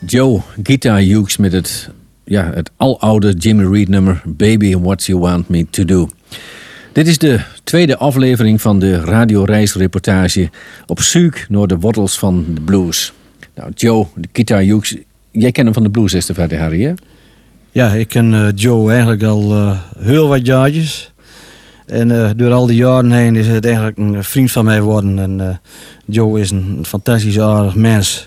Joe Guitar Hughes met het aloude Jimmy Reed nummer Baby What You Want Me To Do. Dit is de tweede aflevering van de radioreisreportage op zoek naar de wortels van de blues. Nou, Joe Guitar Hughes, jij kent hem van de blues, is de Harry, hè? Ja, ik ken Joe eigenlijk al heel wat jaartjes. En door al die jaren heen is het eigenlijk een vriend van mij geworden. En Joe is een fantastisch aardig mens.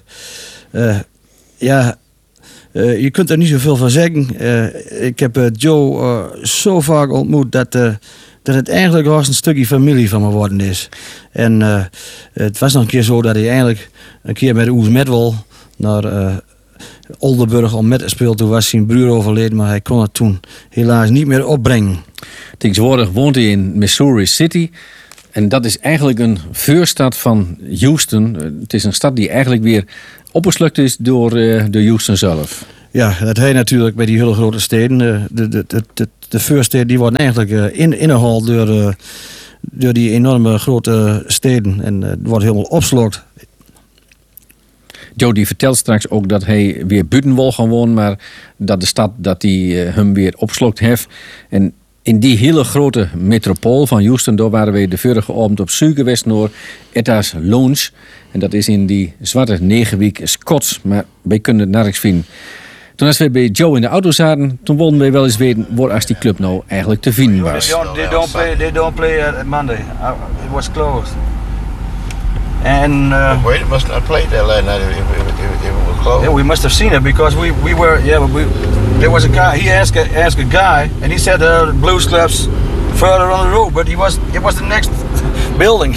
Je kunt er niet zoveel van zeggen. Ik heb Joe zo vaak ontmoet dat het eigenlijk als een stukje familie van me geworden is. En het was nog een keer zo dat hij eigenlijk een keer met Oes Medwell naar Oldenburg om met te spelen. Toen was zijn broer overleden, maar hij kon het toen helaas niet meer opbrengen. Tegenwoordig woont hij in Missouri City. En dat is eigenlijk een voorstad van Houston. Het is een stad die eigenlijk weer opgeslukt is door Houston zelf. Ja, dat hij natuurlijk bij die hele grote steden. De voorsteden die worden eigenlijk ingehaald door die enorme grote steden. En het wordt helemaal opgeslokt. Joe die vertelt straks ook dat hij weer buiten wil gaan wonen, maar dat de stad dat die hem weer opslokt heeft. En in die hele grote metropool van Houston, daar waren we de vorige avond op zoek geweest naar Etta's Lounge. En dat is in die zwarte 9-week Scots, maar wij kunnen het nergens vinden. Toen als we bij Joe in de auto zaten, toen wilden we wel eens weten waar als die club nou eigenlijk te vinden was. They don't play at Monday. It was closed. And wait, it must not play that last night if it was closed. Yeah, we must have seen it because we were there was a guy. He asked a guy, and he said there are blues clubs further on the road, but it was the next building.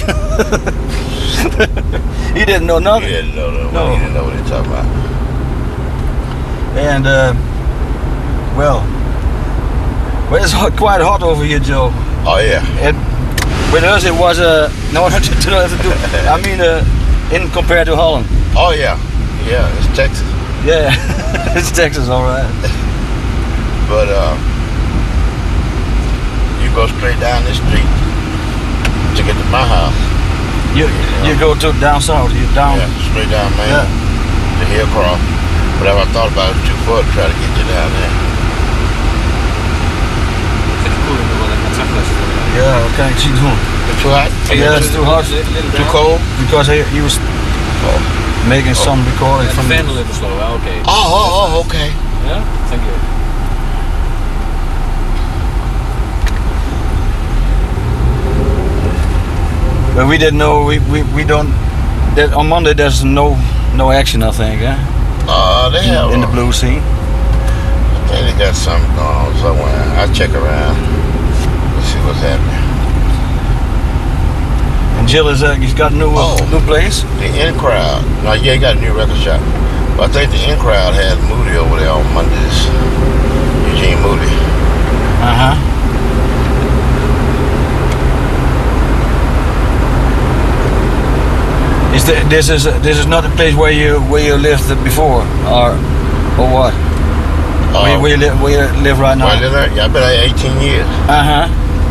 He didn't know nothing. He didn't know that. No. He didn't know what he talking about. And well, it's quite hot over here, Joe. Oh yeah. And with us, it was I mean, in compared to Holland. Oh yeah, it's Texas. Yeah, it's Texas, all right. But you go straight down this street to get to my house. You go to down south. You down. Yeah, straight down Main to Hillcroft. Whatever I thought about it, too far to try to get you down there. Yeah, what can I do? It's too hot? Yeah, it's too hot. Too cold? Because he was making some recording from... fan a little slow, okay. Oh, okay. Yeah, thank you. But we didn't know, we don't... That on Monday there's no action, I think, eh? They have... In the blues scene. I think they got something going on somewhere. I'll check around. Let's see what's happening. And Jill he's got a new place? The In Crowd. No, yeah, he got a new record shop. But I think the In Crowd has Moody over there on Mondays. Eugene Moody. Uh-huh. This is not the place where you lived before, or what? Where you live right now? Where I live there? Yeah, I've been there 18 years. Uh-huh.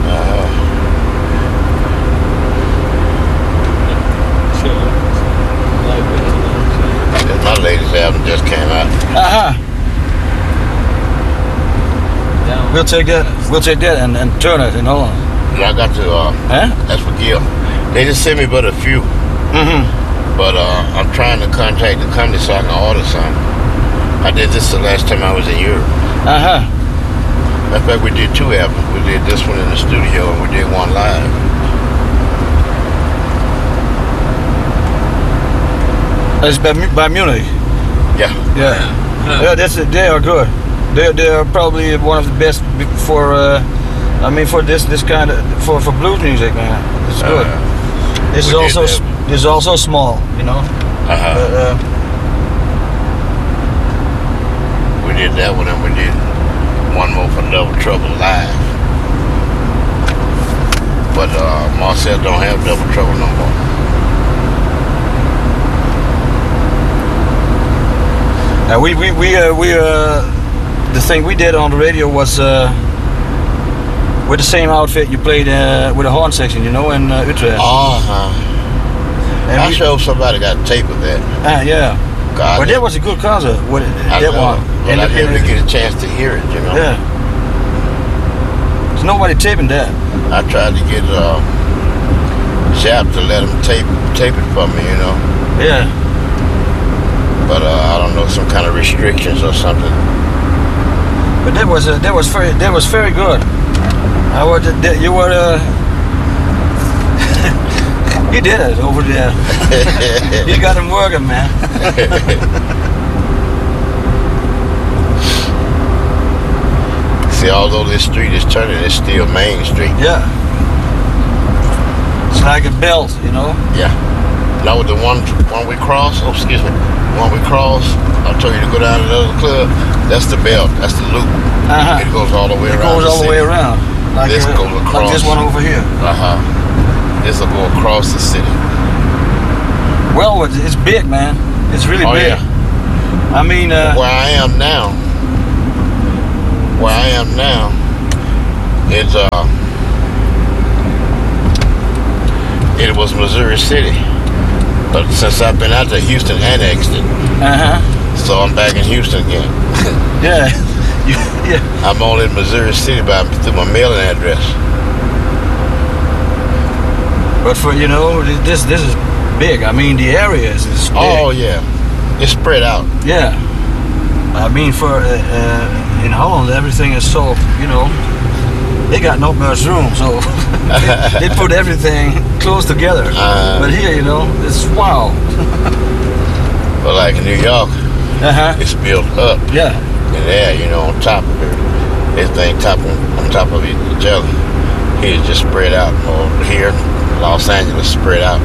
My latest album just came out. Uh-huh. We'll take that and turn it in Holland. And I got to that's for Gil. They just sent me but a few. Mm-hmm. But I'm trying to contact the company so I can order some. I did this the last time I was in Europe. Uh-huh. In fact, we did 2 albums. We did this one in the studio and we did one live. That's by Munich. Yeah. Yeah, they are good. They are probably one of the best for this kind of for blues music, man. It's good. This is also small, you know. Uh-huh. We did that one and we did one more for Double Trouble live. But Marcel don't have Double Trouble no more. The thing we did on the radio was with the same outfit you played with a horn section, you know, in Utrecht. And I showed somebody got a tape of that. Yeah. God, But that was a good concert. I That know, one. but I never get a chance to hear it, you know. Yeah. There's nobody taping that. I tried to get Shap to let him tape it for me, you know. Yeah. But I don't know, some kind of restrictions or something. But that was very good. You were you did it over there. You got him working, man. See, although this street is turning, it's still Main Street. Yeah. It's like a belt, you know. Yeah. Now with the one we cross, one we cross, I told you to go down to the other club, that's the belt, that's the loop. Uh-huh. It goes all the way It around. goes all the way around. Like This goes like across. this one over here. Uh-huh. This will go across the city. Well, it's big, man. It's really Oh, big. yeah. I mean, Where I am now, it was Missouri City. But since I've been out there, Houston annexed it. uh-huh. So I'm back in Houston again. Yeah. Yeah. I'm only in Missouri City through my mailing address. But for this is big. I mean, the area is big. Oh yeah, it's spread out. Yeah. I mean, for in Holland, everything is so they got not much room, so they put everything close together. But here, it's wow. But like in New York, Uh-huh. it's built up. Yeah. And there, on top of it, everything on top of each other. Here it's just spread out. Here, Los Angeles spread out.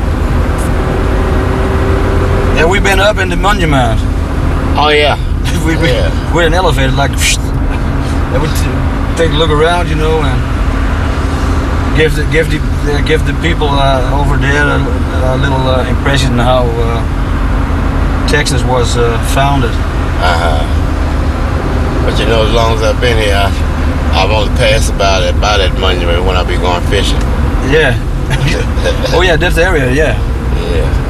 Yeah, we've been up in the monument. Oh yeah. With an elevator, like, and we take a look around, and give the people over there a little impression how Texas was founded. But as long as I've been here, I've only passed by that monument when I be going fishing. Yeah. Oh yeah, that's the area. Yeah. Yeah.